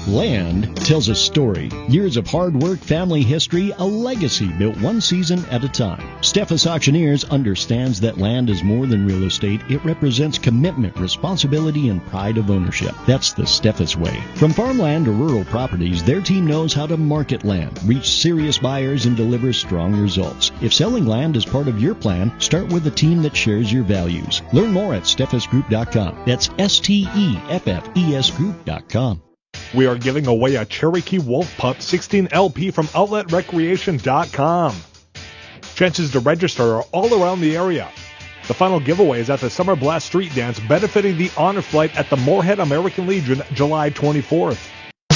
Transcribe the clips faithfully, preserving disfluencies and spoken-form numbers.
Land tells a story. Years of hard work, family history, a legacy built one season at a time. Steffes Auctioneers understands that land is more than real estate. It represents commitment, responsibility, and pride of ownership. That's the Steffes way. From farmland to rural properties, their team knows how to market land, reach serious buyers, and deliver strong results. If selling land is part of your plan, start with a team that shares your values. Learn more at steffes group dot com. That's S T E F F E S group dot com. We are giving away a Cherokee Wolf Pup sixteen L P from outlet recreation dot com. Chances to register are all around the area. The final giveaway is at the Summer Blast Street Dance benefiting the Honor Flight at the Moorhead American Legion July twenty-fourth.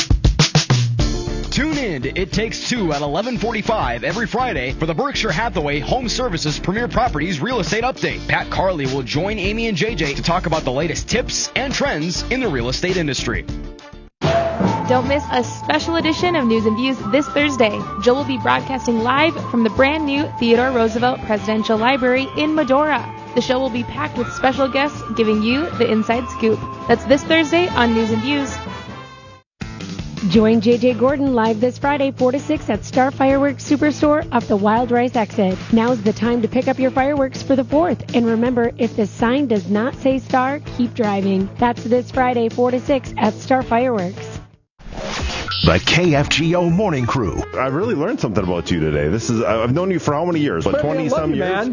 Tune in to It Takes Two at eleven forty-five every Friday for the Berkshire Hathaway Home Services Premier Properties Real Estate Update. Pat Carley will join Amy and J J to talk about the latest tips and trends in the real estate industry. Don't miss a special edition of News and Views this Thursday. Joel will be broadcasting live from the brand new Theodore Roosevelt Presidential Library in Medora. The show will be packed with special guests giving you the inside scoop. That's this Thursday on News and Views. Join J J Gordon live this Friday four to six at Star Fireworks Superstore off the Wild Rice exit. Now's the time to pick up your fireworks for the fourth. And remember, if the sign does not say Star, keep driving. That's this Friday four to six at Star Fireworks. The K F G O Morning Crew. I really learned something about you today. This is I've known you for how many years? But twenty some years. Man.